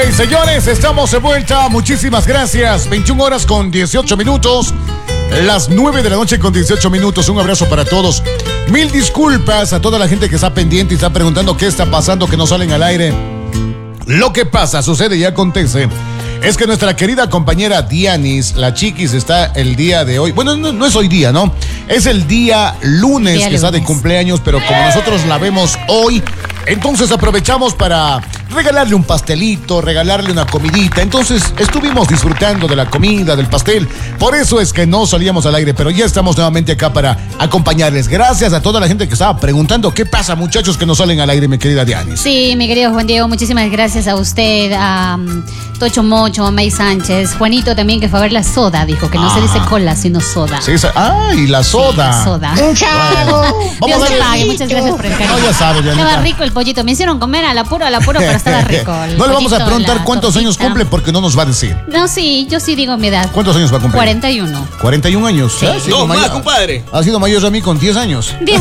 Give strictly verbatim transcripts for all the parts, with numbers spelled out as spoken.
Señores, estamos de vuelta. Muchísimas gracias. veintiuna horas con dieciocho minutos. Las nueve de la noche con dieciocho minutos. Un abrazo para todos. Mil disculpas a toda la gente que está pendiente y está preguntando qué está pasando, que no salen al aire. Lo que pasa, sucede y acontece es que nuestra querida compañera Dianis, la chiquis, está el día de hoy. Bueno, no, no es hoy día, ¿no? Es el día lunes día que lunes. Está de cumpleaños, pero como nosotros la vemos hoy, entonces aprovechamos para regalarle un pastelito, regalarle una comidita. Entonces estuvimos disfrutando de la comida, del pastel. Por eso es que no salíamos al aire, pero ya estamos nuevamente acá para acompañarles. Gracias a toda la gente que estaba preguntando qué pasa, muchachos, que no salen al aire, mi querida Dianis. Sí, mi querido Juan Diego, muchísimas gracias a usted, a um, Tocho Mocho, a May Sánchez, Juanito también, que fue a ver la soda, dijo que no ah. se dice cola, sino soda. Sí, ah, y la soda. Sí, la soda. Bueno, Dios te pague, muchas gracias por el cariño. No, ya sabes, Dianita. Estaba rico el pollito, me hicieron comer al apuro, al apuro, pero estaba rico. No le vamos a preguntar cuántos tortita. años cumple porque no nos va a decir. No, sí, yo sí digo mi edad. ¿Cuántos años va a cumplir? cuarenta y uno. cuarenta y un años. Sí. ¿Eh? No, más, compadre. Ha sido mayor a mí con diez años. diez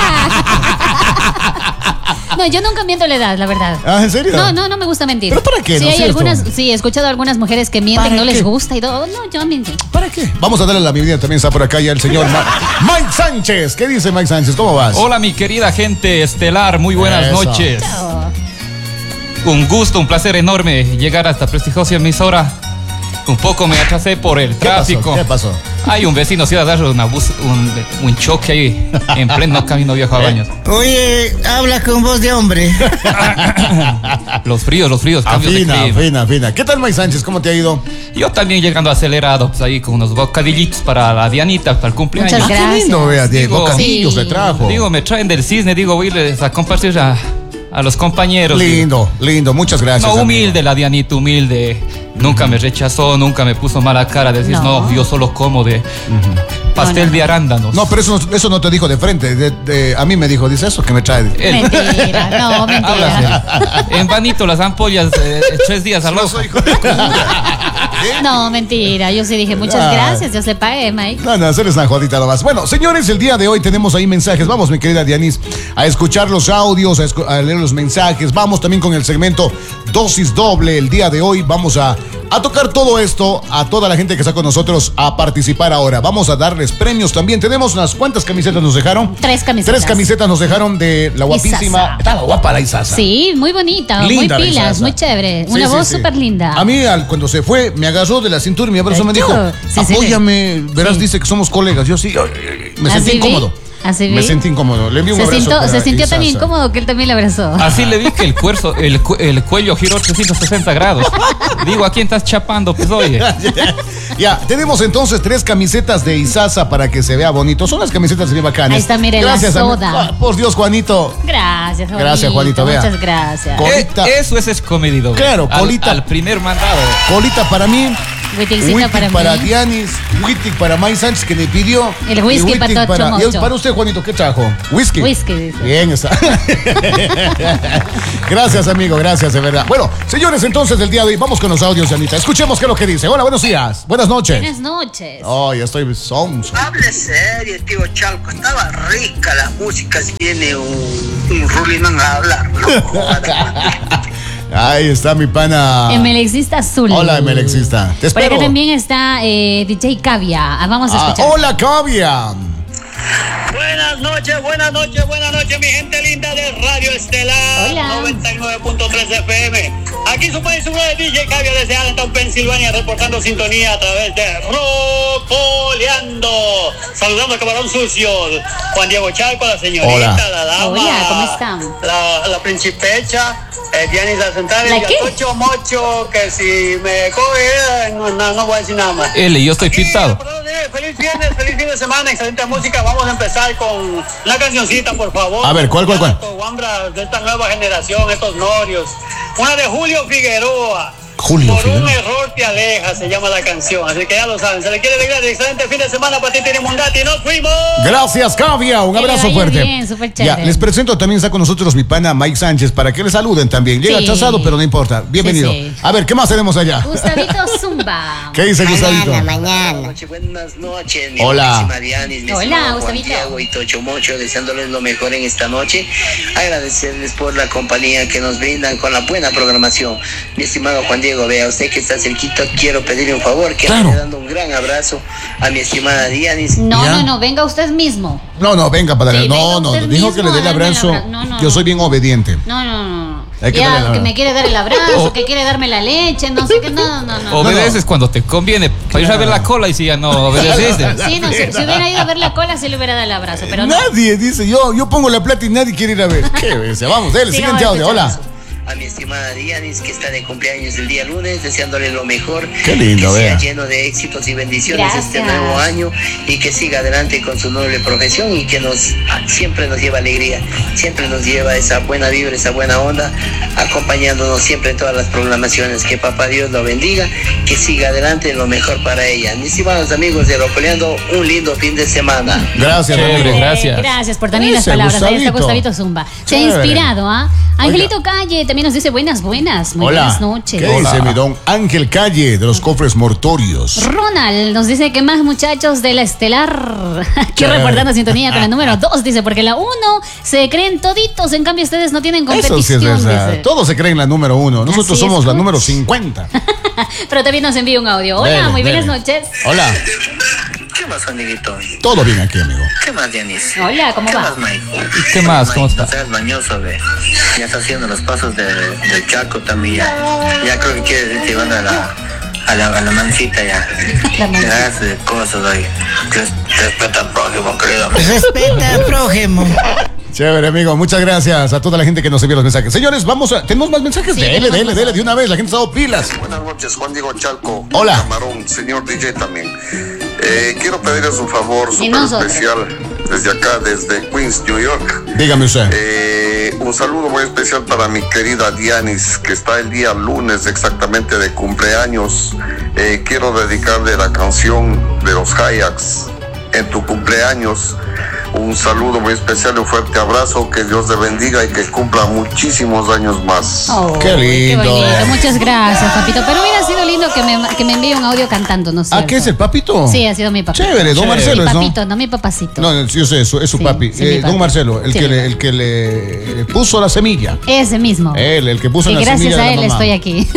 No, yo nunca miento la edad, la verdad. Ah, ¿en serio? No, no, no me gusta mentir. ¿Pero para qué? Sí, ¿no hay cierto? algunas, sí, he escuchado a algunas mujeres que mienten, no qué? les gusta y todo. No, yo miento. ¿Para qué? Vamos a darle la bienvenida, también está por acá ya el señor Ma- Mike Sánchez. ¿Qué dice Mike Sánchez? ¿Cómo vas? Hola, mi querida gente estelar, muy buenas Eso. noches. Chao. Un gusto, un placer enorme llegar a esta prestigiosa emisora. Un poco me atrasé por el ¿Qué tráfico. pasó? ¿Qué pasó? Hay un vecino se iba a dar una bus- un, un choque ahí en pleno camino viejo a Baños. Oye, habla con voz de hombre. Los fríos, los fríos, cambios de Afina, clima. afina, afina. ¿Qué tal, Mike Sánchez? ¿Cómo te ha ido? Yo también llegando acelerado, pues ahí con unos bocadillitos para la Dianita, para el cumpleaños. Muchas Ah, qué gracias. lindo, vea, Diego. Digo, Bocadillos sí. le trajo. Digo, me traen del cisne, digo, voy a irles a compartir a, a los compañeros. Lindo, lindo. Muchas gracias. No, amigo. humilde la Dianita, humilde. Nunca me rechazó, nunca me puso mala cara. Decís, no, No. yo solo como de pastel No, no. de arándanos. No, pero eso, no- eso no te dijo de frente. De- de- a mí me dijo, dice eso que me trae. Él- Mentira, no, mentira. Hablas de- en vanito las ampollas, eh, tres días al ojo. No, mentira. Yo sí dije muchas Ah. gracias, Dios le pague, Mike. No, no, hacerles una jodita nomás. Bueno, señores, el día de hoy tenemos ahí mensajes. Vamos, mi querida Dianis, a escuchar los audios, a, escu- a leer los mensajes. Vamos también con el segmento Dosis Doble. El día de hoy vamos a, a tocar todo esto, a toda la gente que está con nosotros a participar ahora. Vamos a darles premios también. Tenemos unas cuantas camisetas nos dejaron. Tres camisetas. Tres camisetas nos dejaron de la guapísima. Isaza. Estaba guapa la Isaza. Sí, muy bonita, Linda la muy pilas, Isaza. muy chévere. Sí, Una sí, voz sí. súper linda. A mí, al- cuando se fue, me agarró de la cintura y mi abrazo me dijo, Sí, sí, apóyame, verás, sí. dice que somos colegas. Yo sí, ay, ay, ay, me Así sentí vi, incómodo. así Me vi. sentí incómodo. Le envío un Se abrazo. sintió, para se sintió tan Isaza. incómodo que él también le abrazó. Así le vi que el, cuerzo, el, cu- el cuello giró trescientos sesenta grados. Digo, ¿a quién estás chapando? Pues oye. Ya, tenemos entonces tres camisetas de Isaza para que se vea bonito. Son las camisetas bien bacanas. Ahí está, mire, la Gracias, ami- soda. Ah, por Dios, Juanito. Gracias, Juanito. Gracias, Juanito, vea. Muchas gracias. Co- Colita. Eh, eso es comedido. Claro, al, colita. al primer mandado. Colita para mí. Wittigcito Wittig para para, mí. Dianis. Wittig para Mike Sánchez que me pidió. El whisky y Wittig para Tocho para, y Mocho. para usted, Juanito, ¿qué trajo? Whisky. Whisky, dice. Bien, está. Gracias, amigo, gracias, de verdad. Bueno, señores, entonces del día de hoy vamos con los audios de Anita. Escuchemos qué es lo que dice. Hola, buenos días. Buenas noches. Buenas noches. Oh, ya estoy sonso. Hable serio, tío Chalco. Estaba rica la música. Si viene un, un rulinón a hablar, no joda. Ahí está mi pana. Emelexista Azul. Hola, Emelexista. Te Por espero. acá también está eh, D J Cavia. Ah, vamos a Ah, escuchar. hola, Cavia. Buenas noches, buenas noches, buenas noches, mi gente linda de Radio Estelar Hola. noventa y nueve punto tres F M. Aquí su país, uno de D J Cavia desde Allentown, Pensilvania, reportando sintonía a través de Rocoleando. Saludando a Camarón Sucio, Juan Diego Chalco, la señorita, Hola. la dama. Hola, ¿cómo están? La, la principecha, eh, Dianis la Central, ¿La y a qué? Tocho Mocho, que si me coge, eh, no, no, no voy a decir nada más. L, yo estoy Aquí, pintado. perdón, eh, Feliz viernes, feliz fin de semana, excelente música. Vamos a empezar con una cancioncita, por favor. A ver, ¿cuál, cuál, cuál? Guambra de esta nueva generación, estos norios. Una de Julio Figueroa. Julio Por Fidel. un error te aleja, se llama la canción. Así que ya lo saben. Se le quiere alegrar. Excelente fin de semana para ti, Tini Mundati. ¡Nos fuimos! Gracias, Cavia. Un Que le abrazo vaya fuerte. bien, súper Ya, chévere. les presento también, está con nosotros mi pana Mike Sánchez para que le saluden también. Llega Sí. atrasado, pero no importa. Bienvenido. Sí, sí. A ver, ¿qué más tenemos allá? Gustavito Zumba. ¿Qué dice Gustavito? Mañana, mañana. Noche, buenas noches, mi Hola. guapísima Dianis, mi Hola, estimado Juan Gustavito. Diego y Tocho Mocho, deseándoles lo mejor en esta noche. Agradecerles por la compañía que nos brindan con la buena programación. Mi estimado Juan Diego, vea usted que está cerquita, quiero pedirle un favor, que Claro. le dando un gran abrazo a mi estimada Dianis. No, Ya. no, no, venga usted mismo. No, no, venga, padre. Sí, no, venga no, usted dijo que le mismo dé el a darme el abrazo. abra- no, no, Yo soy no. bien obediente. No, no, no. Hay que darle Ya, la- que me quiere dar el abrazo, que quiere darme la leche, no sé qué, no, no, no. Obedeces cuando te conviene. Para ir a ver la cola y si ya no obedeciste. Sí, no, si, si hubiera ido a ver la cola, sí le hubiera dado el abrazo, pero no. Nadie dice, yo, yo pongo la plata y nadie quiere ir a ver. ¿Qué ves? Vamos, dale, Sí, siguiente no, audio. Hola. escuchamos. A mi estimada Dianis, que está de cumpleaños el día lunes, deseándole lo mejor. Qué lindo, que sea vea. lleno de éxitos y bendiciones este Gracias. nuevo año y que siga adelante con su noble profesión y que nos siempre nos lleva alegría, siempre nos lleva esa buena vibra, esa buena onda, acompañándonos siempre en todas las programaciones. Que papá Dios lo bendiga, que siga adelante lo mejor para ella. Mis estimados amigos de Rocoleando, un lindo fin de semana. Gracias, Chévere, amigo. Eh, gracias. Gracias por también las Ese palabras. Ahí está Gustavito. Gustavito Zumba. Se ha Chévere. inspirado, ¿ah? Angelito Calle también nos dice buenas, buenas. Muy Hola. buenas noches. ¿Qué Hola. dice mi don Ángel Calle de los cofres mortorios? Ronald nos dice que más muchachos de la Estelar. Aquí Chévere. reportando sintonía con la número dos, dice, porque la uno se creen toditos, en cambio ustedes no tienen Eso sí es competición. verdad. dice. Todos se creen la número uno. Nosotros Así es, somos la coach. número cincuenta. Pero también nos envía un audio. Hola, Dele, muy dele. buenas noches. Hola. ¿Qué más, Juanito? Todo bien aquí, amigo. ¿Qué más, Dianis? Hola, ¿cómo ¿Qué va? más, Mike? ¿Qué más? ¿Cómo está? No seas mañoso, ve. Ya está haciendo los pasos de, del Chaco también. Ya, ya creo que quieres irte llevando a la, a la, a la mancita ya. La mancita. Te hagas de cosas ahí. Res- Respeta al prójimo, querido. Respeta al prójimo. Chévere, amigo. Muchas gracias a toda la gente que nos envió los mensajes. Señores, vamos a. ¿Tenemos más mensajes? Sí, dele, tenemos dele, más dele. De audio. una vez, la gente está dando pilas. Buenas noches, Juan Diego Chalco. Hola. Camarón, señor D J también. Eh, quiero pedirles un favor Y súper nosotros. especial desde acá, desde Queens, New York. Dígame usted. Eh, un saludo muy especial para mi querida Dianis, que está el día lunes exactamente de cumpleaños. Eh, quiero dedicarle la canción de los Hayaks en tu cumpleaños. Un saludo muy especial y un fuerte abrazo. Que Dios le bendiga y que cumpla muchísimos años más. Oh, Qué lindo. Qué bonito. Muchas gracias, papito. Pero hubiera sido lindo que me, que me envíe un audio cantando, ¿no es ¿Ah, cierto? qué es el papito? Sí, ha sido mi papito. Chévere, don Chévere. Marcelo, Mi ¿es, no? papito, no mi papacito. No, yo sé, es su, es su Sí, papi. sí, mi Eh, papi. don Marcelo, el, Sí, que mi le, papi. el que le puso la semilla. Ese mismo. Él, el que puso y la gracias semilla. a de él la mamá. estoy aquí.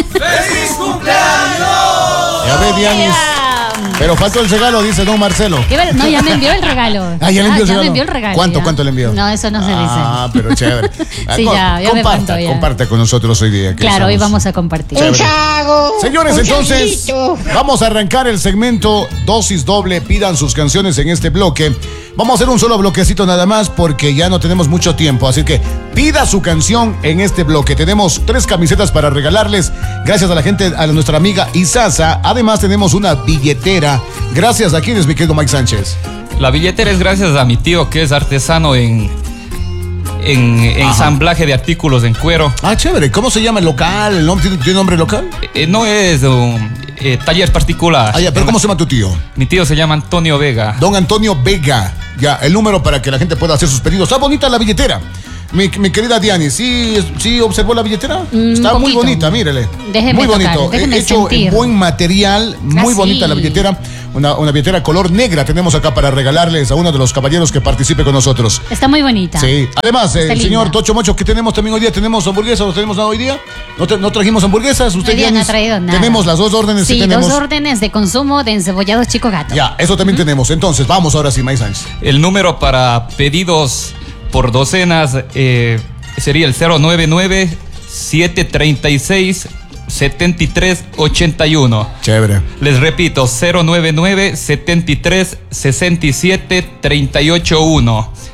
Ya ve, Dianis. Pero faltó el regalo, dice don Marcelo. Qué ver- No, ya me envió el regalo. Ah, ya le envió el regalo. me envió el regalo. ¿Cuánto, ya. cuánto le envió? No, eso no se dice. Ah, pero chévere. Ah, Sí, co- ya, ya me comparta, mandó ya. comparte con nosotros hoy día. que Claro, hoy estamos- vamos a compartir. Chévere. Señores, entonces vamos a arrancar el segmento dosis doble. Pidan sus canciones en este bloque. Vamos a hacer un solo bloquecito nada más porque ya no tenemos mucho tiempo. Así que pida su canción en este bloque. Tenemos tres camisetas para regalarles. Gracias a la gente, a nuestra amiga Isasa. Además tenemos una billetera. Gracias a quienes, mi querido Mike Sánchez. La billetera es gracias a mi tío que es artesano en, en ensamblaje de artículos en cuero. Ah, chévere. ¿Cómo se llama el local? ¿El nombre, ¿Tiene nombre local? Eh, no es un eh, taller particular. Ah, ya, pero ¿cómo se llama tu tío? Mi tío se llama Antonio Vega. Don Antonio Vega. Ya, el número para que la gente pueda hacer sus pedidos. Está bonita la billetera. Mi, mi querida Diani, ¿sí, ¿sí observó la billetera? Mm, Está un muy poquito. bonita, mírele. Déjeme muy tocar, bonito. déjeme He hecho sentir. en buen material, muy Ah, bonita sí. la billetera. Una, una billetera color negra tenemos acá para regalarles a uno de los caballeros que participe con nosotros. Está muy bonita. Sí. Además, eh, Está el linda. señor Tocho Mocho, ¿qué tenemos también hoy día? ¿Tenemos hamburguesas o tenemos nada hoy día? ¿No, te- no trajimos hamburguesas? ¿Usted Hoy día no Dianis? ha traído nada. Tenemos las dos órdenes. Sí, tenemos. dos órdenes de consumo de encebollados chico gato. Ya, eso también tenemos. Entonces, vamos ahora sí, Mike Sánchez. El número para pedidos por docenas eh, sería el cero nueve nueve, siete tres seis, siete tres ocho uno. Chévere. Les repito, cero nueve nueve, siete tres, seis siete, tres ocho uno.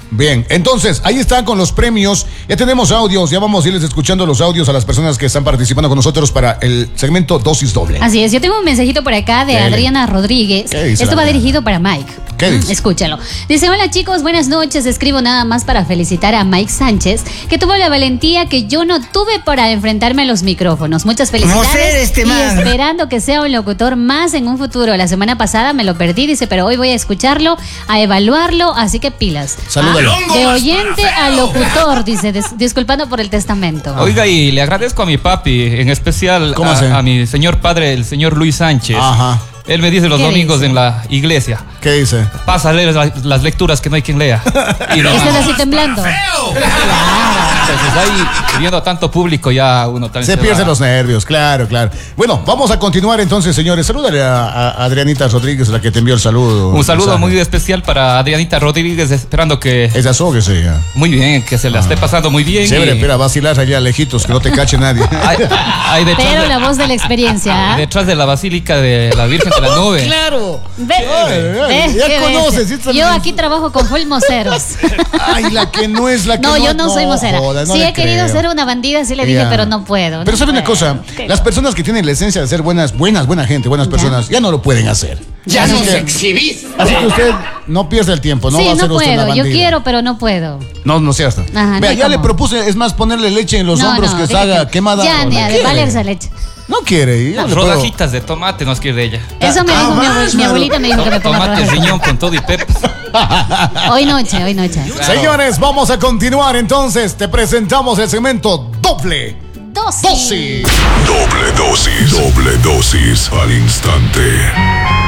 Bien, entonces, ahí están con los premios. Ya tenemos audios, ya vamos a irles escuchando los audios a las personas que están participando con nosotros para el segmento Dosis Doble. Así es, yo tengo un mensajito por acá de Dele. Adriana Rodríguez. ¿Qué dice Esto la va Adriana? dirigido para Mike. ¿Qué dice? Escúchalo. Dice, hola chicos, buenas noches. Escribo nada más para felicitar a Mike Sánchez, que tuvo la valentía que yo no tuve para enfrentarme a los micrófonos. Muchas felicidades. No sé, este y man. esperando que sea un locutor más en un futuro. La semana pasada me lo perdí, dice, pero hoy voy a escucharlo, a evaluarlo, así que pilas. Salúdalo. Ah, de oyente a locutor, dice, dis- disculpando por el testamento. Oiga, y le agradezco a mi papi, en especial ¿Cómo hace? a, a mi señor padre, el señor Luis Sánchez. Ajá. Él me dice los ¿Qué domingos dice? en la iglesia, ¿Qué dice? pasa a leer la- las lecturas que no hay quien lea. Y no, Estás así temblando. entonces ahí, viendo a tanto público, ya uno también Se va- pierden los nervios, claro, claro. Bueno, vamos a continuar entonces, señores. Salúdale a, a Adrianita Rodríguez, la que te envió el saludo. Un saludo mensaje. muy especial para Adrianita Rodríguez, esperando que Es azóguese ya. muy bien, que se la esté pasando muy bien. Chévere, y espera, vacilar allá lejitos, que no te cache nadie. hay, hay detrás, Pero de, la voz de la experiencia. ¿ah? detrás de la Basílica de la Virgen de la Nube. Claro. Ve, Ay, ve, ya qué conoces, bestia. esta- Yo aquí trabajo con full moceros. Ay, la que no es la que No, yo no soy mocera. joda, no sí le he querido creo. ser una bandida, sí le dije, Ya. pero no puedo. Pero no sabe una puedo. cosa, ¿Qué? las personas que tienen la esencia de ser buenas, buenas, buena gente, buenas Ya. personas, ya no lo pueden hacer. Ya Así nos que- exhibís. Así que usted no pierda el tiempo, no sí, va a ser no usted una puedo. Yo bandida. quiero, pero no puedo. No, no sea hasta. Ajá, Vea, ni ya le cómo. propuse, es más, ponerle leche en los no, hombros no, que se dije haga que- quemada. Ya, no ni a quiere. de valerse leche. No quiere. yo Las le puedo- rodajitas de tomate nos quiere de ella. Eso me Ah, dijo mi, más, abue- mi mano. abuelita, me dijo que me ponga Tomate, rodajas. riñón con todo y pepas. Hoy noche, hoy noche. Señores, vamos a continuar entonces. Te presentamos el segmento Doble Dosis. Dosis. Doble dosis, doble dosis al instante.